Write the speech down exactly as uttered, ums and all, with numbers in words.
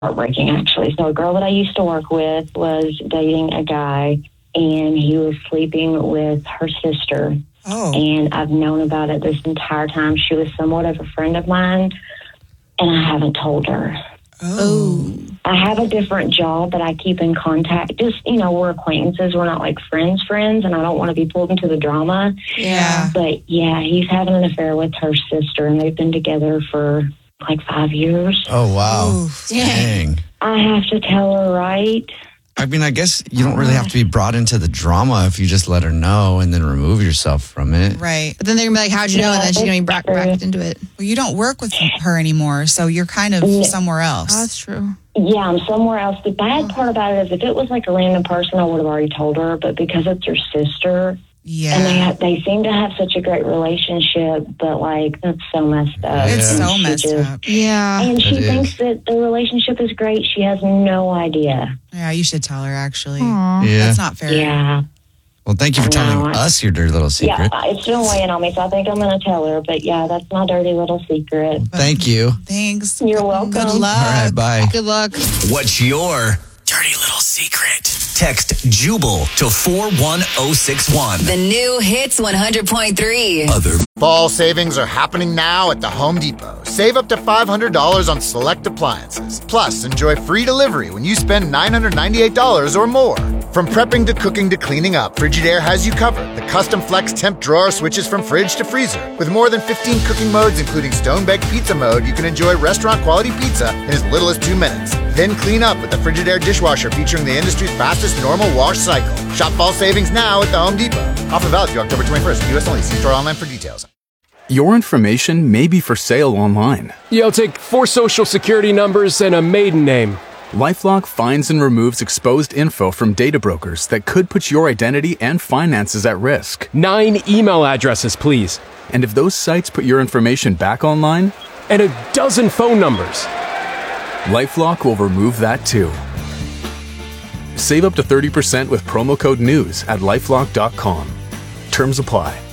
heartbreaking, actually. So a girl that I used to work with was dating a guy, and he was sleeping with her sister. Oh. And I've known about it this entire time. She was somewhat of a friend of mine, and I haven't told her. Oh. I have a different job that I keep in contact. Just, you know, we're acquaintances. We're not like friends, friends, and I don't want to be pulled into the drama. Yeah. But, yeah, he's having an affair with her sister, and they've been together for like five years. Oh, wow. Oof. Dang. I have to tell her, right? I mean, I guess you don't really have to be brought into the drama if you just let her know and then remove yourself from it. Right. But then they're going to be like, how'd you know? And then she's going to be brought back into it. Well, you don't work with her anymore, so you're kind of Yeah. somewhere else. Oh, that's true. Yeah, I'm somewhere else. The bad part about it is if it was like a random person, I would have already told her. But because it's her sister, Yeah. and they have, they seem to have such a great relationship, but like that's so messed up. It's And so she messed just- up. Yeah. And she It thinks is. that the relationship is great. She has no idea. Yeah, you should tell her, actually. Aw. Yeah. That's not fair. Yeah. Well, thank you for telling No, I- us your dirty little secret. Yeah, it's been weighing on me, so I think I'm going to tell her. But yeah, that's my dirty little secret. Thank you. Thanks. You're welcome. Good luck. All right, bye. Good luck. What's your dirty little secret? Text Jubal to four one zero six one. The new Hits one hundred point three. Other Fall savings are happening now at the Home Depot. Save up to five hundred dollars on select appliances. Plus, enjoy free delivery when you spend nine hundred ninety-eight dollars or more. From prepping to cooking to cleaning up, Frigidaire has you covered. The custom flex temp drawer switches from fridge to freezer. With more than fifteen cooking modes, including stone baked pizza mode, you can enjoy restaurant quality pizza in as little as two minutes. Then clean up with the Frigidaire dishwasher featuring the industry's fastest normal wash cycle. Shop fall savings now at the Home Depot. Offer valid through October twenty-first. U S only. See store online for details. Your information may be for sale online. Yeah, I'll take four social security numbers and a maiden name. LifeLock finds and removes exposed info from data brokers that could put your identity and finances at risk. Nine email addresses, please. And if those sites put your information back online, And a dozen phone numbers. LifeLock will remove that too. Save up to thirty percent with promo code NEWS at lifelock dot com. Terms apply.